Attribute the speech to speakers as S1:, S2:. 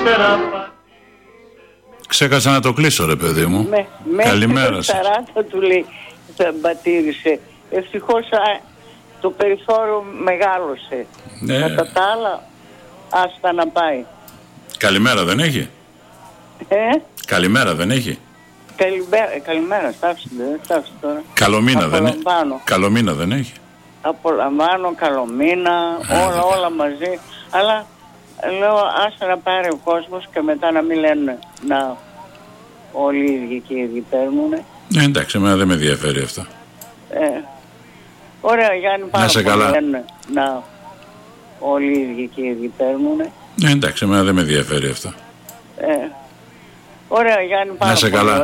S1: Ξέχασα να το κλείσω, ρε παιδί μου. Καλημέρα σας.
S2: 40 του λέει θα μπατήρισε. Ευτυχώς το περιθώριο μεγάλωσε. Κατά τα άλλα, άστα να πάει.
S1: Καλημέρα δεν έχει? Καλημέρα δεν έχει?
S2: Καλημέρα, στάψτε τώρα.
S1: Καλομήνα δεν έχει?
S2: Απολαμβάνω, καλομήνα, όλα μαζί. Αλλά λέω άστα να πάρει ο κόσμος και μετά να μην λένε να όλοι οι ίδιοι και οι ίδιοι παίρνουνε.
S1: Εντάξει, εμένα δεν με ενδιαφέρει αυτό.
S2: Ωραία, Γιάννη,
S1: να σε καλά.
S2: Λένε να όλοι οι ίδιοι και οι ίδιοι παίρνουνε.
S1: Εντάξει, εμένα δεν με ενδιαφέρει αυτό.
S2: Ωραία, Γιάννη,
S1: να σε καλά.